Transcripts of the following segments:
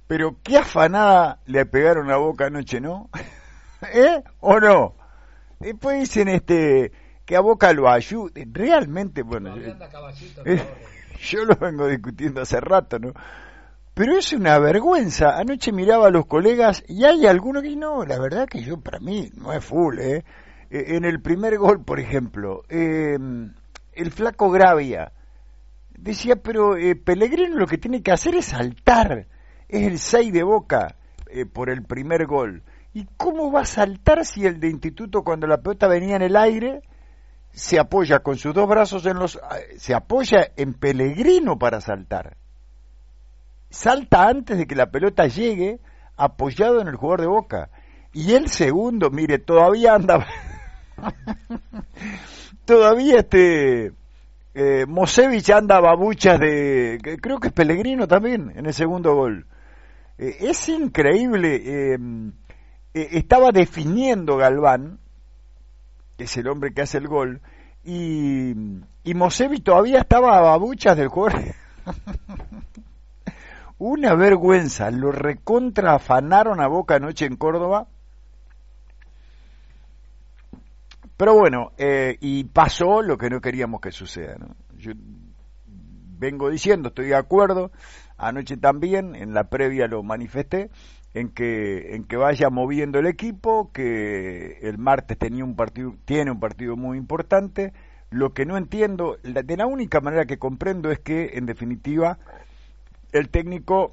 Pero qué afanada le pegaron a Boca anoche, ¿no? ¿O no? Después dicen que a Boca lo ayude. Realmente, bueno, yo lo vengo discutiendo hace rato, ¿no? Pero es una vergüenza. Anoche miraba a los colegas y hay algunos que no, la verdad que yo, para mí, no es full, en el primer gol, por ejemplo, el flaco Gravia decía, pero Pellegrino lo que tiene que hacer es saltar. Es el 6 de Boca por el primer gol. ¿Y cómo va a saltar si el de Instituto, cuando la pelota venía en el aire, se apoya con sus dos brazos se apoya en Pellegrino para saltar? Salta antes de que la pelota llegue, apoyado en el jugador de Boca. Y el segundo, mire, todavía anda todavía Mosevich anda a babuchas creo que es Pellegrino también en el segundo gol. Es increíble. Estaba definiendo Galván, que es el hombre que hace el gol, y Mosevich todavía estaba a babuchas del jugador. Una vergüenza. Lo recontra afanaron a Boca anoche en Córdoba. Pero bueno, y pasó lo que no queríamos que suceda, ¿no? Yo vengo diciendo, estoy de acuerdo, anoche también, en la previa lo manifesté, en que vaya moviendo el equipo, que el martes tiene un partido muy importante. Lo que no entiendo, de la única manera que comprendo es que, en definitiva, el técnico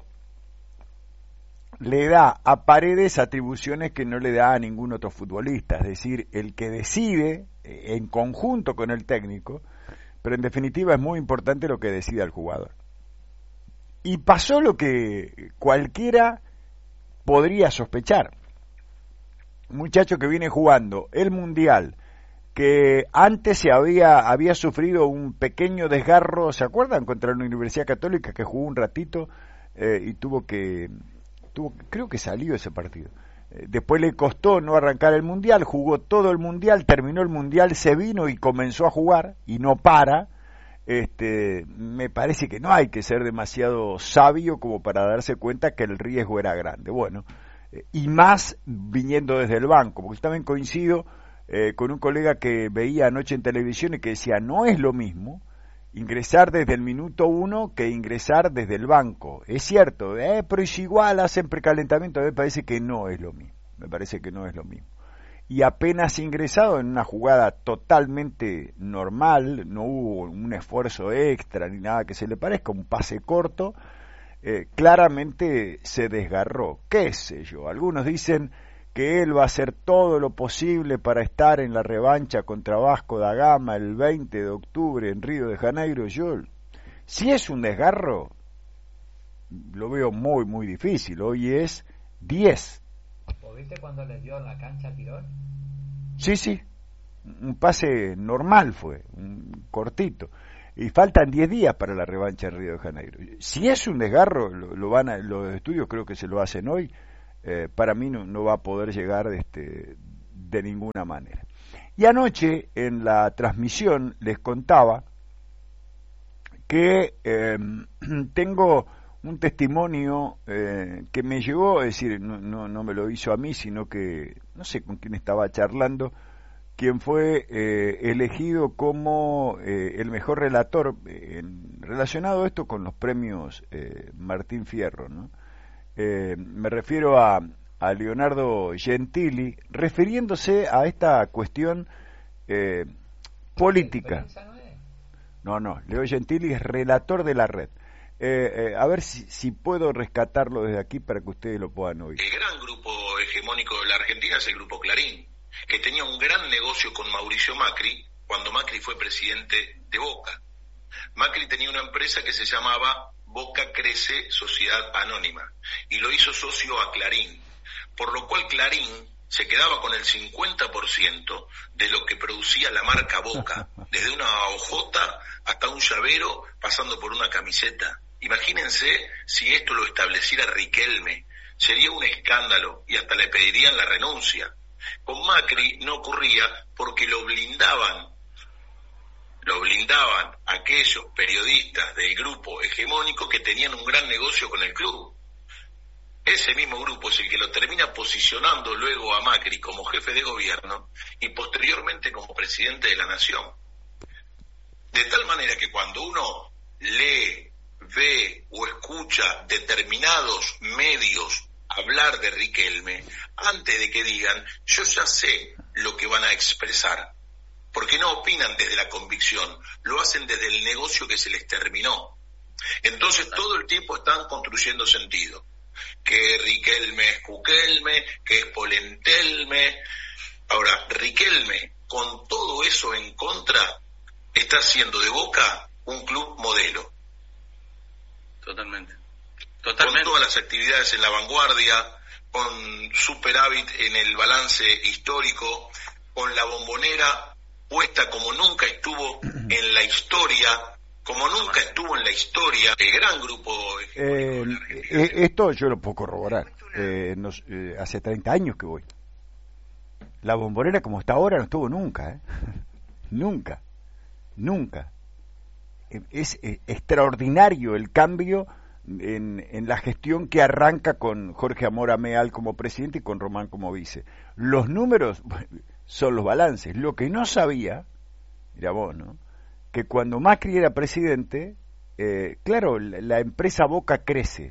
le da a Paredes atribuciones que no le da a ningún otro futbolista, es decir, el que decide en conjunto con el técnico, pero en definitiva es muy importante lo que decida el jugador. Y pasó lo que cualquiera podría sospechar. Un muchacho que viene jugando el Mundial, que antes había sufrido un pequeño desgarro, ¿se acuerdan? Contra la Universidad Católica, que jugó un ratito y creo que salió ese partido. Después le costó no arrancar el Mundial, jugó todo el Mundial, terminó el Mundial, se vino y comenzó a jugar y no para. Me parece que no hay que ser demasiado sabio como para darse cuenta que el riesgo era grande. Bueno, y más viniendo desde el banco, porque también coincido con un colega que veía anoche en televisión y que decía, no es lo mismo ingresar desde el minuto 1 que ingresar desde el banco. Es cierto, pero es igual, hacen precalentamiento. Me parece que no es lo mismo. Y apenas ingresado en una jugada totalmente normal, no hubo un esfuerzo extra ni nada que se le parezca, un pase corto, claramente se desgarró. ¿Qué sé yo? Algunos dicen que él va a hacer todo lo posible para estar en la revancha contra Vasco da Gama el 20 de octubre en Río de Janeiro. Si es un desgarro, lo veo muy, muy difícil. Hoy es 10. ¿Viste cuando le dio la cancha a Tirón? Sí, un pase normal fue, un cortito. Y faltan 10 días para la revancha en Río de Janeiro. Si es un desgarro, los estudios creo que se lo hacen hoy. Para mí no va a poder llegar de ninguna manera. Y anoche en la transmisión les contaba que tengo un testimonio que me llegó, es decir, no me lo hizo a mí, sino que no sé con quién estaba charlando, quien fue elegido como el mejor relator relacionado esto con los premios Martín Fierro, ¿no? Me refiero a Leonardo Gentili, refiriéndose a esta cuestión política. No, Leo Gentili es relator de la red. A ver si puedo rescatarlo desde aquí para que ustedes lo puedan oír. El gran grupo hegemónico de la Argentina es el Grupo Clarín, que tenía un gran negocio con Mauricio Macri cuando Macri fue presidente de Boca. Macri tenía una empresa que se llamaba Boca Crece Sociedad Anónima y lo hizo socio a Clarín, por lo cual Clarín se quedaba con el 50% de lo que producía la marca Boca, desde una hojota hasta un llavero, pasando por una camiseta. Imagínense si esto lo estableciera Riquelme, sería un escándalo y hasta le pedirían la renuncia. Con Macri no ocurría porque lo blindaban aquellos periodistas del grupo hegemónico que tenían un gran negocio con el club. ese mismo grupo es el que lo termina posicionando luego a Macri como jefe de gobierno y posteriormente como presidente de la nación. De tal manera que cuando uno lee, ve o escucha determinados medios hablar de Riquelme, antes de que digan, yo ya sé lo que van a expresar, porque no opinan desde la convicción, lo hacen desde el negocio que se les terminó. Entonces todo el tiempo están construyendo sentido, que Riquelme es Cuquelme, que es Polentelme. Ahora, Riquelme, con todo eso en contra, está haciendo de Boca un club modelo. Totalmente. Con todas las actividades en la vanguardia, con superávit en el balance histórico, con la Bombonera puesta como nunca estuvo en la historia, el gran grupo. Esto yo lo puedo corroborar. Hace 30 años que voy. La Bombonera como está ahora no estuvo nunca, nunca. Es extraordinario el cambio en la gestión que arranca con Jorge Amora Meal como presidente y con Román como vice. Los números son los balances. Lo que no sabía, mira vos, ¿no?, que cuando Macri era presidente, claro, la empresa Boca crece.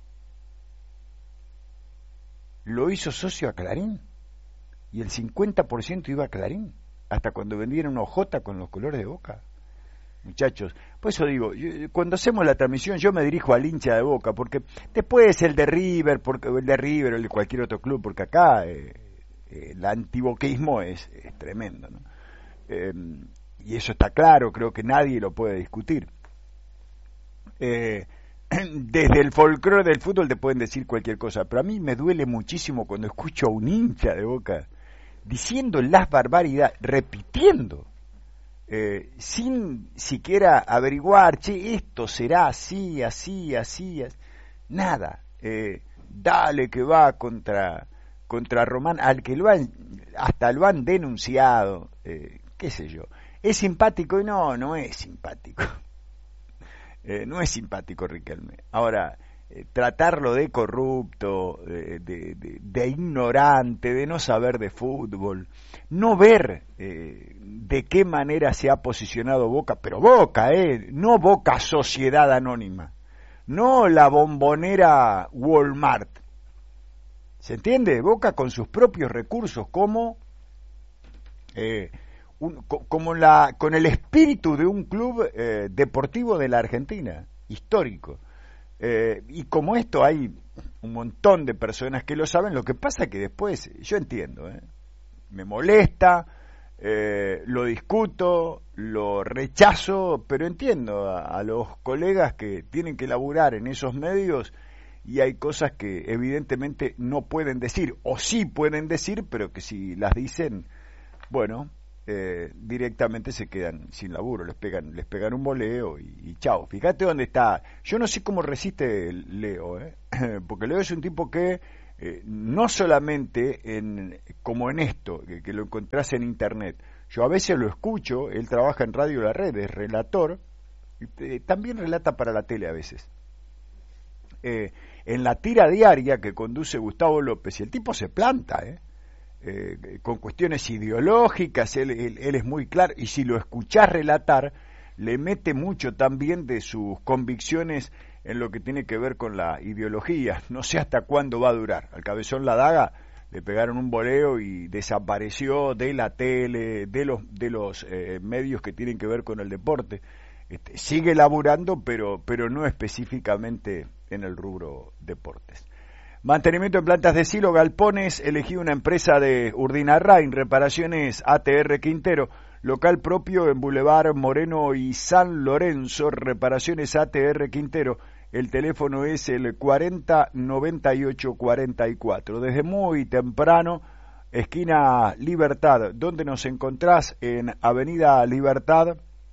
Lo hizo socio a Clarín y el 50% iba a Clarín, hasta cuando vendieron una hojota con los colores de Boca. Muchachos, por eso digo, cuando hacemos la transmisión yo me dirijo al hincha de Boca, porque después el de River, o el de cualquier otro club, porque acá el antiboquismo es tremendo, ¿no? Y eso está claro, creo que nadie lo puede discutir. Desde el folclore del fútbol te pueden decir cualquier cosa, pero a mí me duele muchísimo cuando escucho a un hincha de Boca diciendo las barbaridades, repitiendo, sin siquiera averiguar, che, esto será así, nada. Dale que va contra Román, al que hasta lo han denunciado, qué sé yo. ¿Es simpático? No es simpático. No es simpático Riquelme. Ahora, tratarlo de corrupto, de ignorante, de no saber de fútbol, no ver de qué manera se ha posicionado Boca, pero Boca, no Boca Sociedad Anónima, no la Bombonera Walmart. ¿Se entiende? Boca con sus propios recursos, como con el espíritu de un club deportivo de la Argentina, histórico. Y como esto hay un montón de personas que lo saben, lo que pasa es que después, yo entiendo, me molesta, lo discuto, lo rechazo, pero entiendo a los colegas que tienen que laburar en esos medios y hay cosas que evidentemente no pueden decir, o sí pueden decir, pero que si las dicen, bueno, directamente se quedan sin laburo, les pegan un boleo y chao. Fíjate dónde está. Yo no sé cómo resiste Leo, porque Leo es un tipo que no solamente como en esto, que lo encontrás en internet. Yo a veces lo escucho, él trabaja en Radio La Red, es relator, y también relata para la tele a veces. En la tira diaria que conduce Gustavo López, y el tipo se planta, con cuestiones ideológicas, él es muy claro, y si lo escuchás relatar, le mete mucho también de sus convicciones en lo que tiene que ver con la ideología. No sé hasta cuándo va a durar. Al Cabezón La Daga le pegaron un boleo y desapareció de la tele, de los medios que tienen que ver con el deporte. Sigue laburando, pero no específicamente en el rubro deportes. Mantenimiento en plantas de silo, galpones, elegí una empresa de Urdinarrain, reparaciones ATR Quintero, local propio en Boulevard Moreno y San Lorenzo, reparaciones ATR Quintero, el teléfono es el 409844, desde muy temprano, esquina Libertad, donde nos encontrás en Avenida Libertad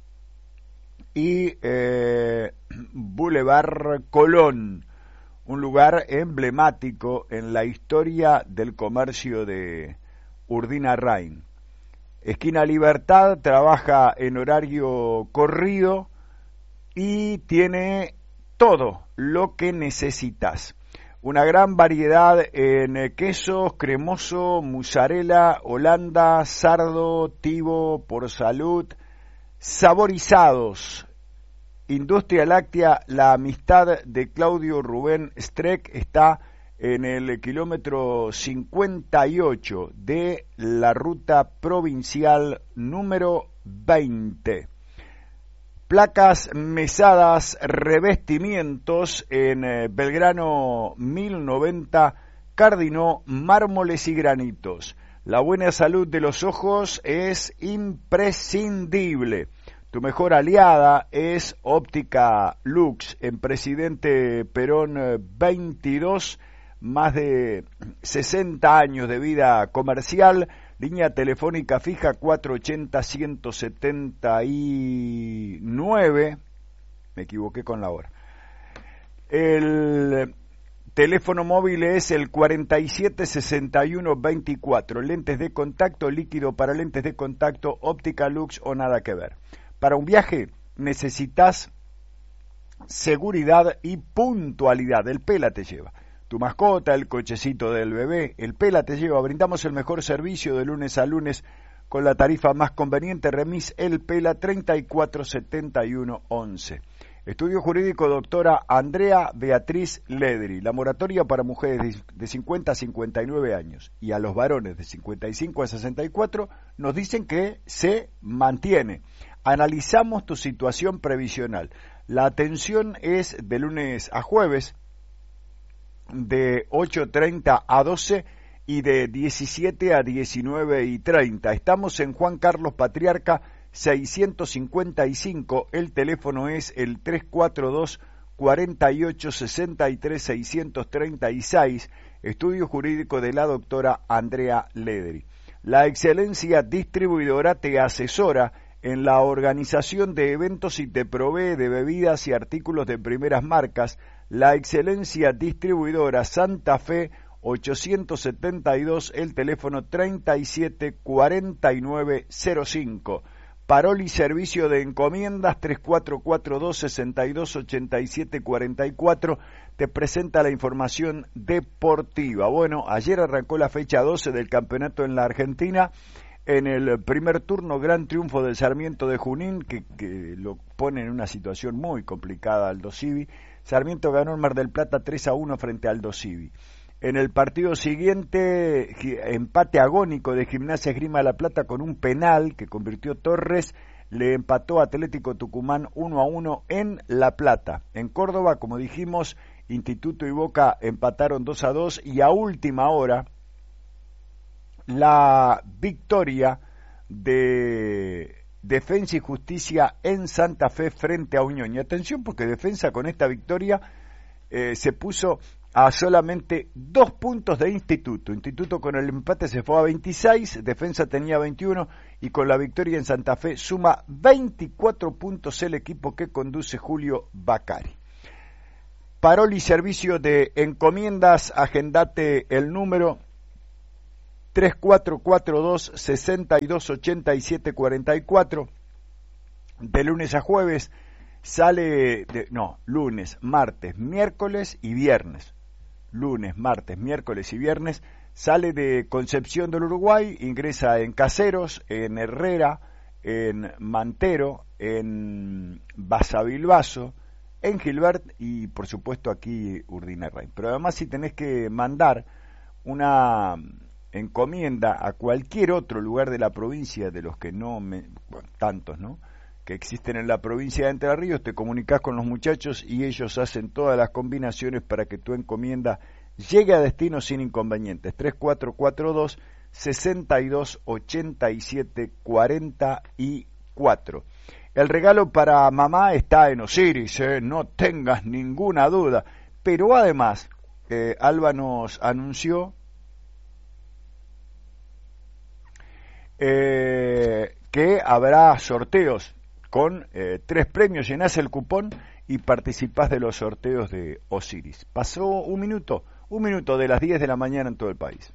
y Boulevard Colón, un lugar emblemático en la historia del comercio de Urdinarrain. Esquina Libertad trabaja en horario corrido y tiene todo lo que necesitas. una gran variedad en quesos, cremoso, mozzarella, holanda, sardo, tivo, por salud, saborizados. Industria Láctea, la amistad de Claudio Rubén Streck está en el kilómetro 58 de la ruta provincial número 20. Placas, mesadas, revestimientos en Belgrano 1090, Cardinó, mármoles y granitos. La buena salud de los ojos es imprescindible. Tu mejor aliada es Óptica Lux, en Presidente Perón 22, más de 60 años de vida comercial, línea telefónica fija 480-179, me equivoqué con la hora. El teléfono móvil es el 476124, lentes de contacto, líquido para lentes de contacto, Óptica Lux o nada que ver. Para un viaje necesitas seguridad y puntualidad. El Pela te lleva. Tu mascota, el cochecito del bebé, el Pela te lleva. Brindamos el mejor servicio de lunes a lunes con la tarifa más conveniente. Remis El Pela 347111. Estudio jurídico doctora Andrea Beatriz Ledri. La moratoria para mujeres de 50 a 59 años y a los varones de 55 a 64 nos dicen que se mantiene. Analizamos tu situación previsional. La atención es de lunes a jueves, de 8:30 a 12 y de 17 a 19:30. Estamos en Juan Carlos Patriarca 655. El teléfono es el 342-4863-636. Estudio jurídico de la doctora Andrea Ledri. La excelencia distribuidora te asesora en la organización de eventos y te provee de bebidas y artículos de primeras marcas. La excelencia distribuidora Santa Fe 872, el teléfono 374905. Paroli servicio de encomiendas 3442-628744. Te presenta la información deportiva. Bueno, ayer arrancó la fecha 12 del campeonato en la Argentina. En el primer turno, gran triunfo del Sarmiento de Junín, que lo pone en una situación muy complicada Aldo Civi. Sarmiento ganó en Mar del Plata 3-1 frente a Aldo Civi. En el partido siguiente, empate agónico de Gimnasia Esgrima de La Plata con un penal que convirtió Torres, le empató Atlético Tucumán 1-1 en La Plata. En Córdoba, como dijimos, Instituto y Boca empataron 2-2 y a última hora la victoria de Defensa y Justicia en Santa Fe frente a Unión. Y atención, porque Defensa con esta victoria se puso a solamente 2 puntos de Instituto. Instituto con el empate se fue a 26, Defensa tenía 21 y con la victoria en Santa Fe suma 24 puntos el equipo que conduce Julio Bacari. Paroli servicio de encomiendas, agendate el número 3442-628744. De lunes a jueves sale, lunes, martes, miércoles y viernes. Lunes, martes, miércoles y viernes sale de Concepción del Uruguay, ingresa en Caseros, en Herrera, en Mantero, en Basavilbaso, en Gilbert y por supuesto aquí Urdinarrain. Pero además si tenés que mandar una encomienda a cualquier otro lugar de la provincia, de los que tantos, ¿no?, que existen en la provincia de Entre Ríos, te comunicás con los muchachos y ellos hacen todas las combinaciones para que tu encomienda llegue a destino sin inconvenientes. 3442-628744. El regalo para mamá está en Osiris, no tengas ninguna duda. Pero además, Alba nos anunció que habrá sorteos con 3 premios. Llenás el cupón y participás de los sorteos de Osiris. Pasó un minuto de las 10 de la mañana en todo el país.